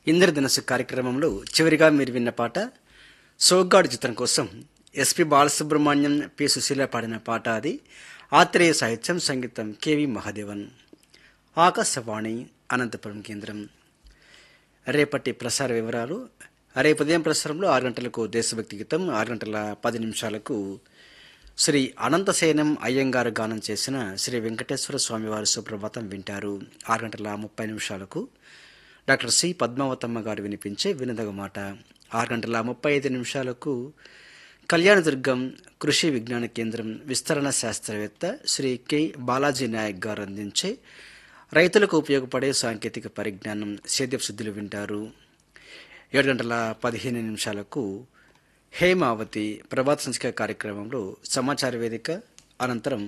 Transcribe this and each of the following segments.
ఇంద్రధనుస్సు కార్యక్రమంలో చివరిగా మీరు విన్న పాట సోగ్గాడు చిత్రం కోసం ఎస్పి బాలసుబ్రహ్మణ్యం, పి సుశీల పాడిన పాట. అది ఆత్రేయ సాహిత్యం, సంగీతం కెవి మహాదేవన్. ఆకాశవాణి అనంతపురం కేంద్రం. రేపటి ప్రసార వివరాలు. రేపు ఉదయం ప్రసారంలో 6 గంటలకు దేశభక్తి గీతం, 6 గంటల 10 నిమిషాలకు శ్రీ అనంతసేనం అయ్యంగారు గానం చేసిన శ్రీ వెంకటేశ్వర స్వామివారి సుప్రభాతం వింటారు. 6 గంటల 30 నిమిషాలకు డాక్టర్ సి పద్మావతమ్మ గారు వినిపించే వినదగ మాట. 6 గంటల 35 నిమిషాలకు కళ్యాణదుర్గం కృషి విజ్ఞాన కేంద్రం విస్తరణ శాస్త్రవేత్త శ్రీ కె బాలాజీ నాయక్ గారు అందించే రైతులకు ఉపయోగపడే సాంకేతిక పరిజ్ఞానం సేద్యపు శుద్ధులు వింటారు. 7 గంటల 15 నిమిషాలకు హేమావతి ప్రభాత సంచిక కార్యక్రమంలో సమాచార వేదిక, అనంతరం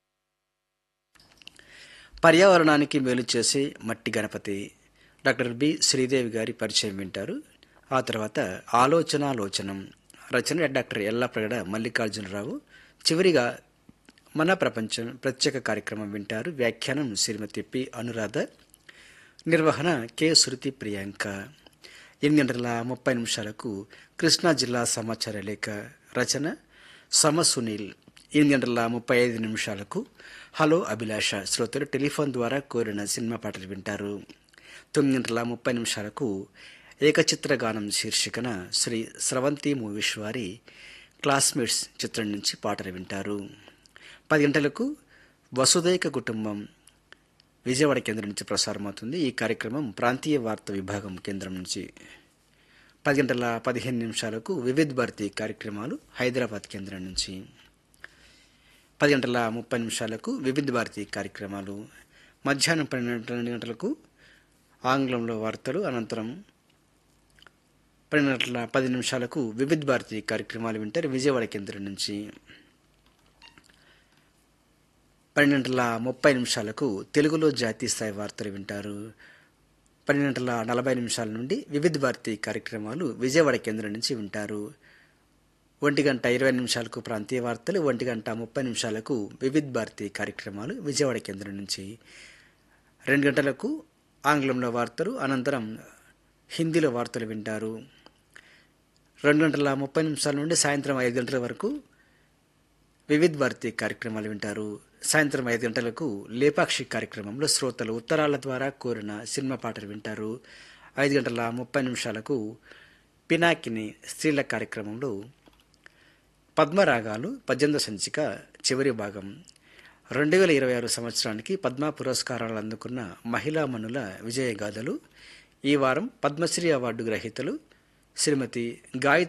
పర్యావరణానికి మేలు చేసే మట్టి గణపతి డాక్టర్ బి శ్రీదేవి గారి పరిచయం వింటారు. ఆ తర్వాత ఆలోచనాలోచనం రచన డాక్టర్ ఎల్లాప్రగడ మల్లికార్జునరావు. చివరిగా మన ప్రపంచం ప్రత్యేక కార్యక్రమం వింటారు. వ్యాఖ్యానం శ్రీమతి పి అనురాధ, నిర్వహణ కె శృతి ప్రియాంక. 8 గంటల 30 నిమిషాలకు కృష్ణా జిల్లా సమాచార లేఖ రచన సమ సునీల్. 8 గంటల 35 నిమిషాలకు హలో అభిలాష శ్రోతలు టెలిఫోన్ ద్వారా కోరిన సినిమా పాటలు వింటారు. 9 గంటల 30 నిమిషాలకు ఏకచిత్ర గానం శీర్షికన శ్రీ స్రవంతి మూవీస్ వారి క్లాస్మేట్స్ చిత్రం నుంచి పాటలు వింటారు. 10 గంటలకు వసుదైక కుటుంబం విజయవాడ కేంద్రం నుంచి ప్రసారమవుతుంది. ఈ కార్యక్రమం ప్రాంతీయ వార్తా విభాగం కేంద్రం నుంచి. 10 గంటల 15 నిమిషాలకు వివిధ భారతి కార్యక్రమాలు హైదరాబాద్ కేంద్రం నుంచి. 10 గంటల 30 నిమిషాలకు వివిధ భారతి కార్యక్రమాలు. మధ్యాహ్నం 12 గంటలకు ఆంగ్లంలో వార్తలు, అనంతరం 12 గంటల 10 నిమిషాలకు వివిధ భారతి కార్యక్రమాలు వింటారు విజయవాడ కేంద్రం నుంచి. 12 గంటల 30 నిమిషాలకు తెలుగులో జాతీయ స్థాయి వార్తలు వింటారు. 12 గంటల 40 నిమిషాల నుండి వివిధ భారతి కార్యక్రమాలు విజయవాడ కేంద్రం నుంచి వింటారు. 1 గంట 20 నిమిషాలకు ప్రాంతీయ వార్తలు, 1 గంట 30 నిమిషాలకు వివిధ భారతి కార్యక్రమాలు విజయవాడ కేంద్రం నుంచి. 2 గంటలకు ఆంగ్లంలో వార్తలు, అనంతరం హిందీలో వార్తలు వింటారు. 2 గంటల 30 నిమిషాల నుండి సాయంత్రం 5 గంటల వరకు వివిధ భారతి కార్యక్రమాలు వింటారు. సాయంత్రం 5 గంటలకు లేపాక్షి కార్యక్రమంలో శ్రోతలు ఉత్తరాల ద్వారా కోరిన సినిమా పాటలు వింటారు. 5 గంటల 30 నిమిషాలకు పినాకిని స్త్రీల కార్యక్రమంలో పద్మరాగాలు 18వ సంచిక చివరి భాగం. 2026 సంవత్సరానికి పద్మ పురస్కారాలు అందుకున్న మహిళామణుల విజయగాథలు. ఈ వారం పద్మశ్రీ అవార్డు గ్రహీతలు శ్రీమతి గాయత్రి